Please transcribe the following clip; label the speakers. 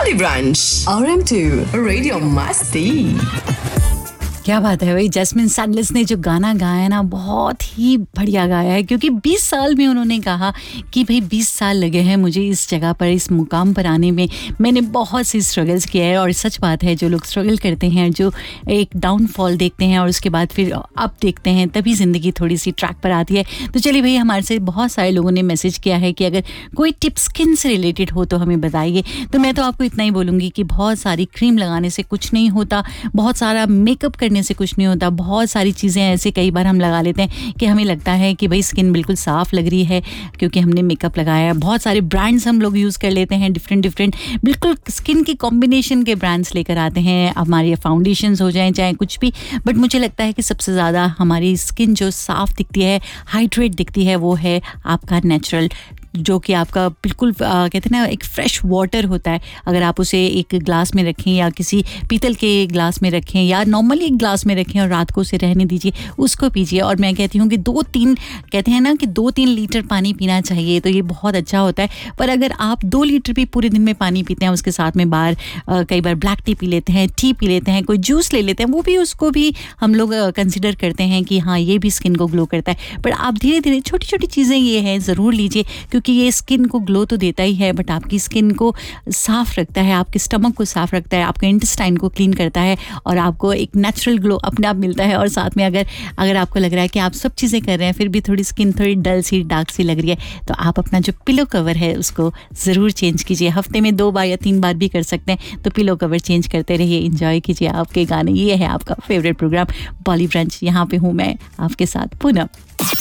Speaker 1: Bolly Brunch, RM2 Radio Masti.
Speaker 2: क्या बात है भाई, जैस्मिन सैडलेस ने जो गाना गाया ना बहुत ही बढ़िया गाया है, क्योंकि 20 साल में उन्होंने कहा कि भाई 20 साल लगे हैं मुझे इस जगह पर, इस मुकाम पर आने में। मैंने बहुत सी स्ट्रगल्स किया है और सच बात है, जो लोग स्ट्रगल करते हैं, जो एक डाउनफॉल देखते हैं और उसके बाद फिर अप देखते हैं, तभी ज़िंदगी थोड़ी सी ट्रैक पर आती है। तो चलिए भाई, हमारे से बहुत सारे लोगों ने मैसेज किया है कि अगर कोई टिप स्किन से रिलेटेड हो तो हमें बताइए। तो मैं तो आपको इतना ही बोलूँगी कि बहुत सारी क्रीम लगाने से कुछ नहीं होता, बहुत सारा मेकअप करने से कुछ नहीं होता, बहुत सारी चीज़ें ऐसे कई बार हम लगा लेते हैं कि हमें लगता है कि भाई स्किन बिल्कुल साफ़ लग रही है क्योंकि हमने मेकअप लगाया है। बहुत सारे ब्रांड्स हम लोग यूज़ कर लेते हैं, डिफरेंट बिल्कुल स्किन की कॉम्बिनेशन के ब्रांड्स लेकर आते हैं, हमारी फाउंडेशंस हो जाएं चाहे कुछ भी। बट मुझे लगता है कि सबसे ज़्यादा हमारी स्किन जो साफ़ दिखती है, हाइड्रेट दिखती है, वो है आपका नेचुरल, जो कि आपका बिल्कुल कहते हैं ना, एक फ्रेश वाटर होता है। अगर आप उसे एक ग्लास में रखें या किसी पीतल के ग्लास में रखें या नॉर्मली एक ग्लास में रखें और रात को उसे रहने दीजिए, उसको पीजिए। और मैं कहती हूँ कि 2-3 कहते हैं ना कि 2-3 लीटर पानी पीना चाहिए, तो ये बहुत अच्छा होता है। पर अगर आप 2 लीटर भी पूरे दिन में पानी पीते हैं, उसके साथ में बाहर कई बार ब्लैक टी पी लेते हैं, टी पी लेते हैं, कोई जूस ले लेते हैं, वो भी उसको भी हम लोग कंसिडर करते हैं कि हाँ ये भी स्किन को ग्लो करता है। पर आप धीरे धीरे छोटी छोटी चीज़ें ये हैं ज़रूर लीजिए, क्योंकि ये स्किन को ग्लो तो देता ही है, बट आपकी स्किन को साफ़ रखता है, आपके स्टमक को साफ़ रखता है, आपके इंटेस्टाइन को क्लीन करता है और आपको एक नेचुरल ग्लो अपने आप मिलता है। और साथ में अगर आपको लग रहा है कि आप सब चीज़ें कर रहे हैं फिर भी थोड़ी स्किन थोड़ी डल सी, डार्क सी लग रही है, तो आप अपना जो पिलो कवर है उसको ज़रूर चेंज कीजिए। हफ्ते में 2 बार या 3 बार भी कर सकते हैं, तो पिलो कवर चेंज करते रहिए, इंजॉय कीजिए आपके गाने। ये है आपका फेवरेट प्रोग्राम बॉली ब्रंच, यहाँ पे हूँ मैं आपके साथ पूनम।